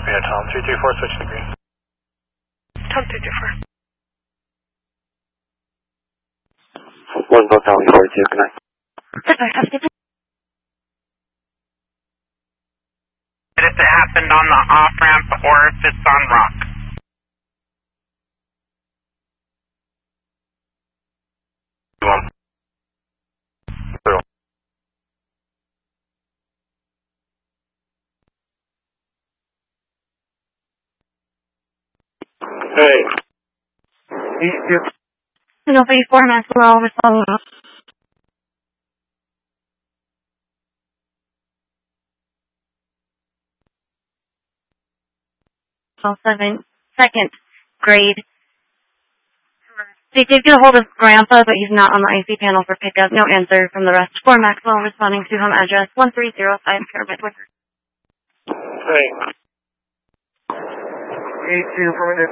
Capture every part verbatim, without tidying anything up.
Yeah, Tom, three three four, switch to green. Tom three three four. one Book Valley forty-two, good night. If it happened on the off-ramp or if it's on rock. One. Zero. Hey. No, thirty-four, Maxwell, we're following up. Oh, seven, second grade. They did get a hold of Grandpa, but he's not on the I C panel for pickup. No answer from the rest. four Maxwell responding to home address one three zero five Pyramid Wood. Hey. eight two for minute.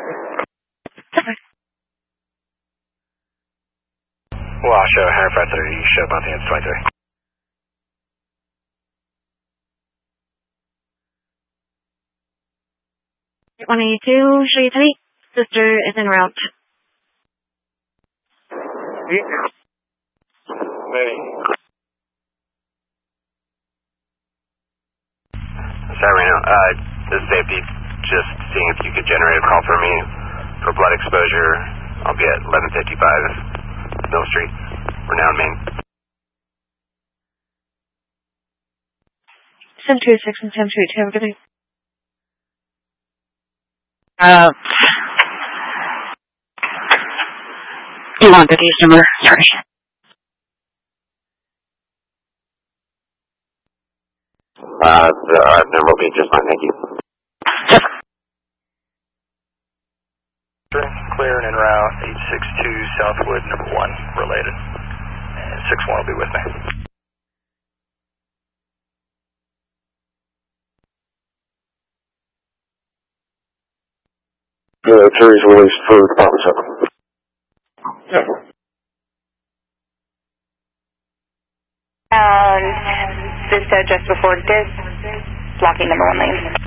Well, I'll show Harry five thirty, you show about the ends twenty-three. one eighty-two, show you tonight. Sister is en route. Hey. Sorry, Reno. Uh, this is safety. Just seeing if you could generate a call for me for blood exposure. I'll be at eleven fifty-five Mill Street, Renown, Maine. seven two six and seven two eight two, have a good day. Uh, you want the case number? Sorry. Uh, the uh, number will be just fine, thank you. Clear and en route, eight six two Southwood, number one, related. And six one will be with me. The jury's released for Department seven. Yeah. And this uh, just before this, blocking number one lane.